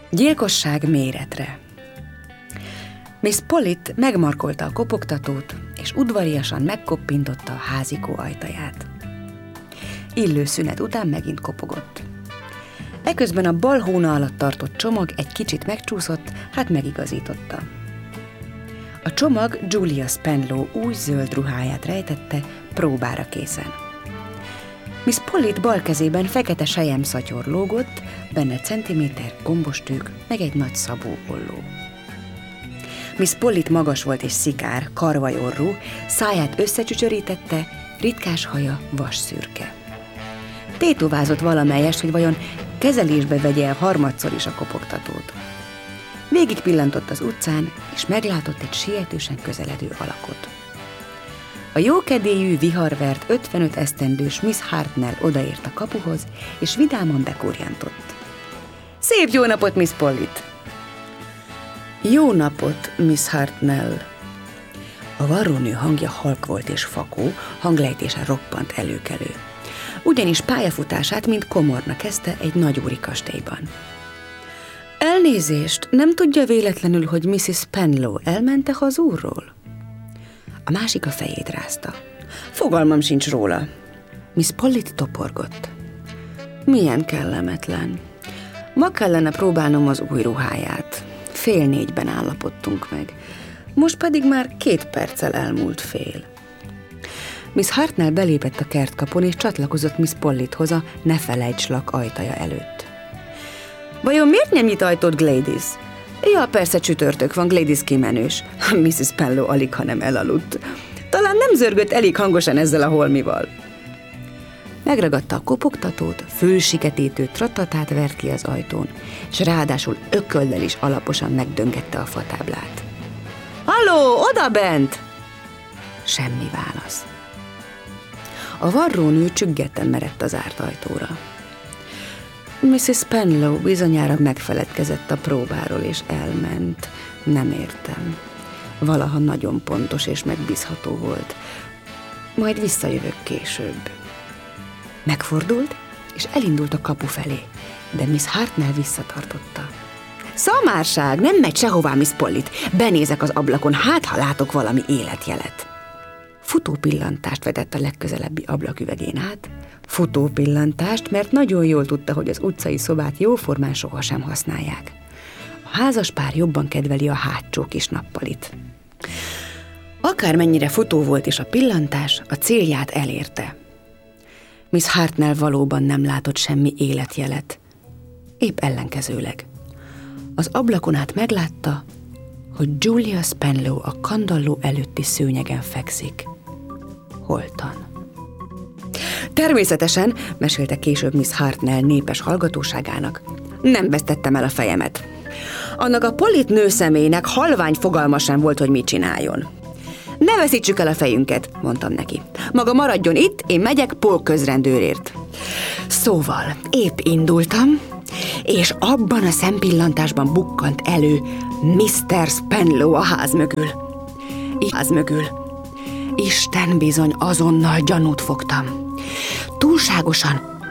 Gyilkosság méretre. Miss Polly megmarkolta a kopogtatót, és udvariasan megkoppintotta a házikó ajtaját. Illő szünet után megint kopogott. Eközben a bal hóna alatt tartott csomag egy kicsit megcsúszott, hát megigazította. A csomag Julia Spenlow új zöld ruháját rejtette, próbára készen. Miss Polly bal kezében fekete selyemszatyor lógott, benne centiméter, gombostűk, meg egy nagy szabó olló. Miss Polly magas volt és szikár, karvajorrú, száját összecsücsörítette, ritkás haja vasszürke. Tétovázott valamelyest, hogy vajon kezelésbe vegye el harmadszor is a kopogtatót. Végig pillantott az utcán, és meglátott egy sietősen közeledő alakot. A jókedélyű, viharvert 55 esztendős Miss Hartnell odaért a kapuhoz, és vidáman bekurjantott. Szép jó napot, Miss Polly! Jó napot, Miss Hartnell! A varrónő hangja halk volt és fakó, hanglejtése roppant előkelő. Ugyanis pályafutását, mint komorna kezdte egy nagyúri kastélyban. Elnézést, nem tudja véletlenül, hogy Mrs. Spenlow elmente hazúrról? A másik a fejét rázta. Fogalmam sincs róla. Miss Polly toporgott. Milyen kellemetlen. Ma kellene próbálnom az új ruháját. 3:30 állapodtunk meg. Most pedig már 2 perccel elmúlt fél. Miss Hartnell belépett a kertkapun, és csatlakozott Miss Pollyhoz a Ne felejts lak ajtaja előtt. Vajon miért nem nyit ajtót Gladys? Ja, persze csütörtök van, Gladys kimenős. Mrs. Spenlow alig, hanem elaludt. Talán nem zörgött elég hangosan ezzel a holmival. Megragadta a kopogtatót, fölsiketítő trattatát vert ki az ajtón, és ráadásul ököllel is alaposan megdöngette a fatáblát. Halló, odabent! Semmi válasz. A varrónő csüggetten merett az zárt ajtóra. Mrs. Spenlow bizonyára megfeledkezett a próbáról, és elment. Nem értem. Valaha nagyon pontos és megbízható volt. Majd visszajövök később. Megfordult, és elindult a kapu felé, de Miss Hartnell visszatartotta. Szamárság, nem megy sehová, Miss Polly. Benézek az ablakon, hát ha látok valami életjelet. Futópillantást vetett a legközelebbi ablaküvegén át. Futópillantást, mert nagyon jól tudta, hogy az utcai szobát jóformán sohasem használják. A házaspár jobban kedveli a hátsó kis nappalit. Akármennyire futó volt is a pillantás, a célját elérte. Miss Hartnell valóban nem látott semmi életjelet. Épp ellenkezőleg. Az ablakon át meglátta, hogy Julia Spenlow a kandalló előtti szőnyegen fekszik. Holtan. Természetesen, mesélte később Miss Hartnell népes hallgatóságának, nem vesztettem el a fejemet. Annak a Polly nőszemélynek halvány fogalma sem volt, hogy mit csináljon. Ne veszítsük el a fejünket, mondtam neki. Maga maradjon itt, én megyek Paul közrendőrért. Szóval épp indultam, és abban a szempillantásban bukkant elő Mr. Spenlow a ház mögül. Isten bizony, azonnal gyanút fogtam. Túlságosan